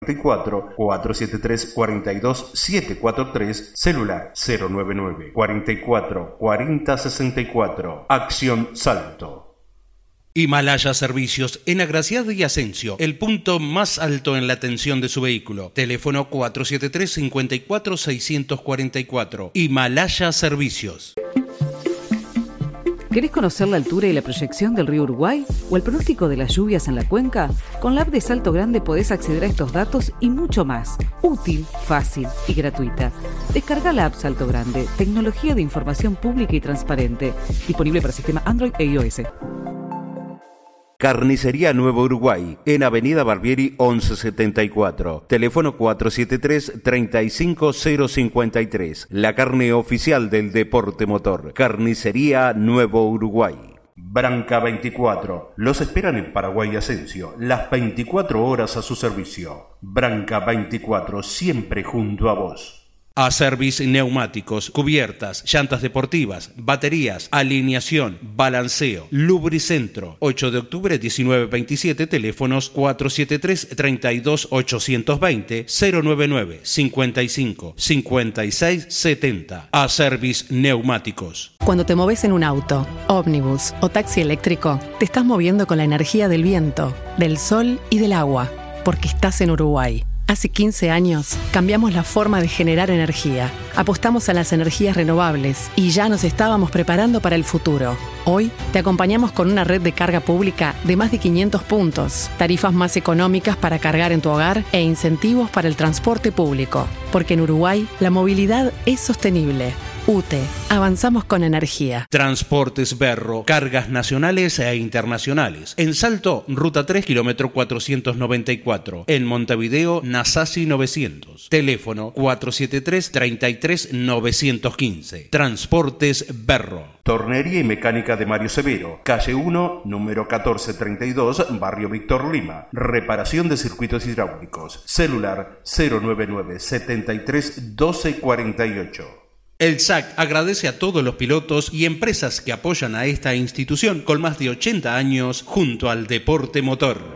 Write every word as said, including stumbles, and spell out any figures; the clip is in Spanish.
cuatro, cuatro siete tres, cuatro dos siete cuatro tres, celular cero nueve nueve, cuarenta y cuatro, cuarenta sesenta y cuatro. Acción Salto. Himalaya Servicios en Agraciada y Asensio, el punto más alto en la atención de su vehículo. Teléfono cuatro siete tres, cinco cuatro, seis cuatro cuatro. Himalaya Servicios. ¿Querés conocer la altura y la proyección del río Uruguay o el pronóstico de las lluvias en la cuenca? Con la app de Salto Grande podés acceder a estos datos y mucho más. Útil, fácil y gratuita. Descarga la app Salto Grande, tecnología de información pública y transparente. Disponible para sistema Android e iOS. Carnicería Nuevo Uruguay, en Avenida Barbieri once setenta y cuatro. Teléfono cuatro siete tres, tres cinco cero cinco tres. La carne oficial del deporte motor. Carnicería Nuevo Uruguay. Branca veinticuatro. Los esperan en Paraguay Asensio, las veinticuatro horas a su servicio. Branca veinticuatro, siempre junto a vos. A-Service Neumáticos, cubiertas, llantas deportivas, baterías, alineación, balanceo, lubricentro. ocho de octubre diecinueve veintisiete, teléfonos cuatro siete tres, tres dos ocho dos cero, cero nueve nueve, cincuenta y cinco, cincuenta y seis setenta. A-Service Neumáticos. Cuando te moves en un auto, ómnibus o taxi eléctrico, te estás moviendo con la energía del viento, del sol y del agua, porque estás en Uruguay. Hace quince años cambiamos la forma de generar energía, apostamos a las energías renovables y ya nos estábamos preparando para el futuro. Hoy te acompañamos con una red de carga pública de más de quinientos puntos, tarifas más económicas para cargar en tu hogar e incentivos para el transporte público. Porque en Uruguay la movilidad es sostenible. U T E, avanzamos con energía. Transportes Berro, cargas nacionales e internacionales. En Salto, ruta tres, kilómetro cuatrocientos noventa y cuatro. En Montevideo, Nasasi novecientos. Teléfono cuatro siete tres, tres tres nueve uno cinco. Transportes Berro. Tornería y mecánica de Mario Severo, calle uno, número catorce treinta y dos, barrio Víctor Lima. Reparación de circuitos hidráulicos. Celular cero nueve nueve, setenta y tres, doce cuarenta y ocho. El S A C agradece a todos los pilotos y empresas que apoyan a esta institución con más de ochenta años junto al deporte motor.